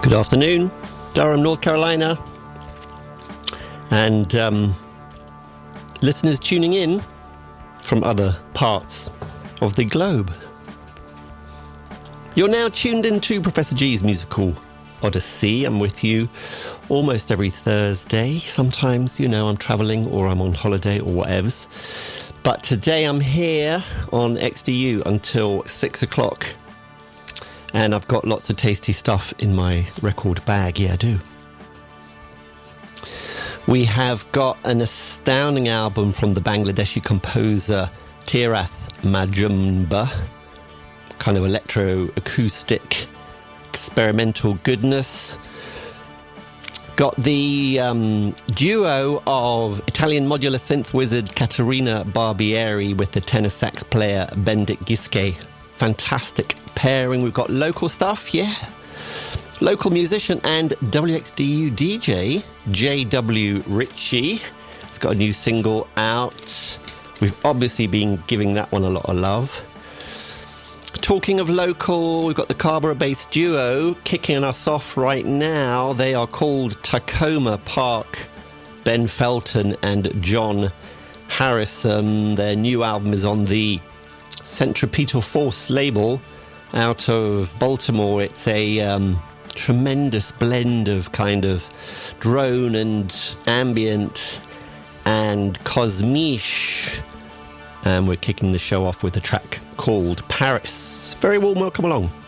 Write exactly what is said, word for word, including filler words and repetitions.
Good afternoon, Durham, North Carolina, and um, listeners tuning in from other parts of the globe. You're now tuned into Professor G's Musical Odyssey. I'm with you almost every Thursday. Sometimes, you know, I'm travelling or I'm on holiday or whatevs. But today I'm here on X D U until six o'clock. And I've got lots of tasty stuff in my record bag. Yeah, I do. We have got an astounding album from the Bangladeshi composer Tirath Majumdar. Kind of electro-acoustic, experimental goodness. Got the um, duo of Italian modular synth wizard Caterina Barbieri with the tenor sax player Bendik Giske. Fantastic pairing. We've got local stuff, yeah. Local musician and W X D U D J, J W Ritchie. He's got a new single out. We've obviously been giving that one a lot of love. Talking of local, we've got the Carrboro-based duo kicking us off right now. They are called Tacoma Park, Ben Felton and John Harrison. Their new album is on the Centripetal Force label out of Baltimore. It's a um, tremendous blend of kind of drone and ambient and cosmiche. And we're kicking the show off with a track called Paris. Very warm welcome along.